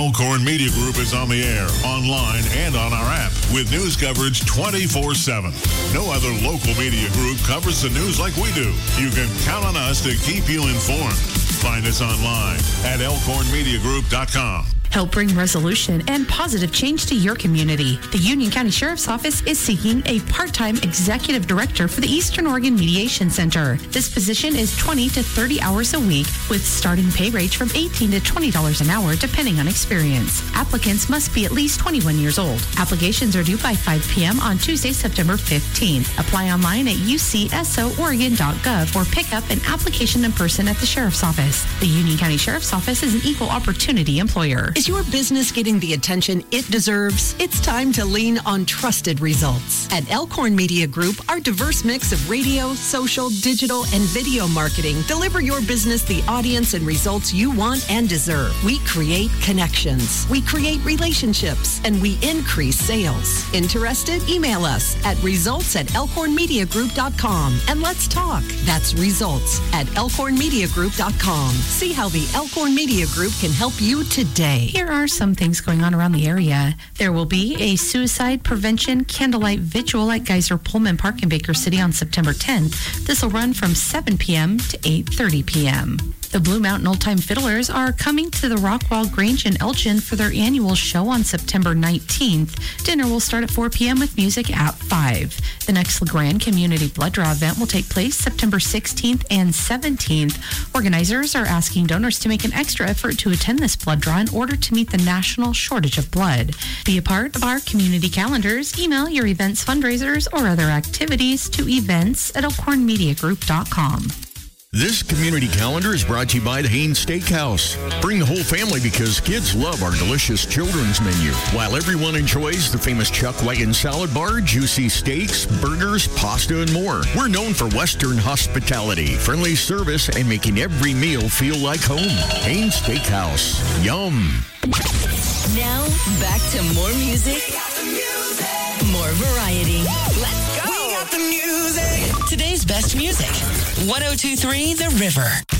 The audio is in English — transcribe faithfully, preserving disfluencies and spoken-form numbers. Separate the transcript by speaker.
Speaker 1: Elkhorn Media Group is on the air, online, and on our app with news coverage twenty-four seven. No other local media group covers the news like we do. You can count on us to keep you informed. Find us online at elkhorn media group dot com.
Speaker 2: Help bring resolution and positive change to your community. The Union County Sheriff's Office is seeking a part-time executive director for the Eastern Oregon Mediation Center. This position is twenty to thirty hours a week with starting pay range from eighteen to twenty dollars an hour depending on experience. Applicants must be at least twenty-one years old. Applications are due by five p.m. on Tuesday, September fifteenth. Apply online at u c s o oregon dot gov or pick up an application in person at the Sheriff's Office. The Union County Sheriff's Office is an equal opportunity employer.
Speaker 3: Is your business getting the attention it deserves? It's time to lean on trusted results. At Elkhorn Media Group, our diverse mix of radio, social, digital, and video marketing deliver your business the audience and results you want and deserve. We create connections, we create relationships, and we increase sales. Interested? Email us at results at elkhorn media group dot com and let's talk. That's results at elkhorn media group dot com. See how the Elkhorn Media Group can help you today.
Speaker 2: Here are some things going on around the area. There will be a suicide prevention candlelight vigil at Geyser Pullman Park in Baker City on September tenth. This will run from seven p.m. to eight thirty p.m. The Blue Mountain Old Time Fiddlers are coming to the Rockwall Grange in Elgin for their annual show on September nineteenth. Dinner will start at four p.m. with music at five. The next LeGrand Community Blood Draw event will take place September sixteenth and seventeenth. Organizers are asking donors to make an extra effort to attend this blood draw in order to meet the national shortage of blood. Be a part of our community calendars. Email your events, fundraisers, or other activities to events at elkhorn media group dot com.
Speaker 4: This community calendar is brought to you by the Haynes Steakhouse. Bring the whole family because kids love our delicious children's menu, while everyone enjoys the famous Chuck Wagon Salad Bar, juicy steaks, burgers, pasta, and more. We're known for Western hospitality, friendly service, and making every meal feel like home. Haynes Steakhouse. Yum.
Speaker 5: Now, back to more music, more variety. Let's go. We got the music. Today's best music. one oh two point three The River.